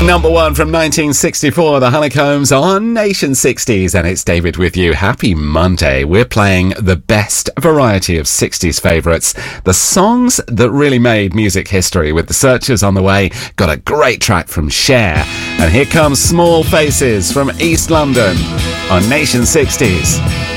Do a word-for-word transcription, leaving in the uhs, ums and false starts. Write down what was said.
Number one from nineteen sixty-four, The Honeycombs on Nation sixties, and it's David with you. Happy Monday. We're playing the best variety of sixties favourites, the songs that really made music history. With the Searchers on the way, got a great track from Cher, and here comes Small Faces from East London on Nation sixties.